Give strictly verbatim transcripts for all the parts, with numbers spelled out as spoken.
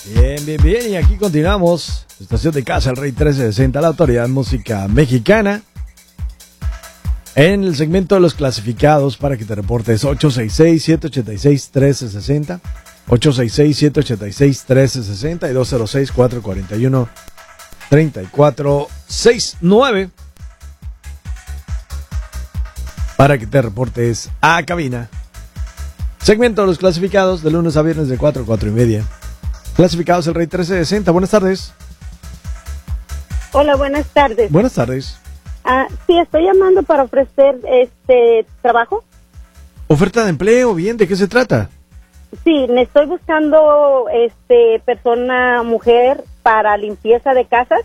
Bien, bien, bien. Y aquí continuamos. Estación de Casa, el Rey trece sesenta, la autoridad de música mexicana. En el segmento de los clasificados, para que te reportes ocho seis seis, siete ocho seis, uno tres seis cero, ocho seis seis, siete ocho seis, uno tres seis cero y dos cero seis, cuatro cuatro uno, tres cuatro seis nueve. Para que te reportes a cabina. Segmento de los clasificados, de lunes a viernes de cuatro a cuatro y media. Clasificados el Rey trece sesenta. Buenas tardes. Hola, buenas tardes. Buenas tardes. Ah, sí, estoy llamando para ofrecer este trabajo. Oferta de empleo, bien, ¿de qué se trata? Sí, me estoy buscando este persona mujer para limpieza de casas.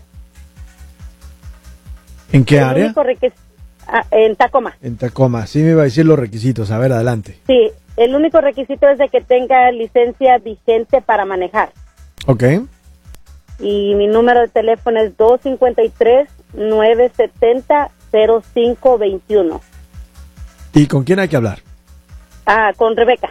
¿En qué El área? único requis- ah, en Tacoma. En Tacoma. Sí me iba a decir los requisitos. A ver, adelante. Sí, el único requisito es de que tenga licencia vigente para manejar. Ok. Y mi número de teléfono es dos cinco tres, nueve siete cero, cero cinco dos uno. ¿Y con quién hay que hablar? Ah, con Rebeca.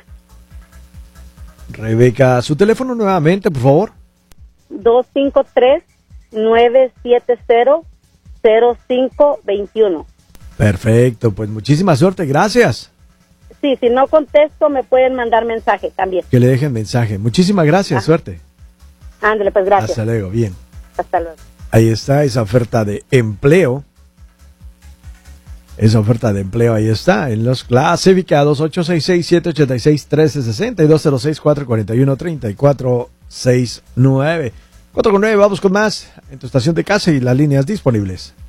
Rebeca, su teléfono nuevamente, por favor. dos cinco tres, nueve siete cero, cero cinco dos uno. Perfecto, pues muchísima suerte, gracias. Sí, si no contesto me pueden mandar mensaje también. Que le dejen mensaje. Muchísimas gracias, Ajá. suerte. Ándale, pues gracias. Hasta luego, bien. Hasta luego. Ahí está esa oferta de empleo. Esa oferta de empleo ahí está en los clasificados ocho seis seis, siete ocho seis, uno tres seis cero y dos cero seis, cuatro cuatro uno, tres cuatro seis nueve. cuatro con nueve, vamos con más en tu estación de casa y las líneas disponibles.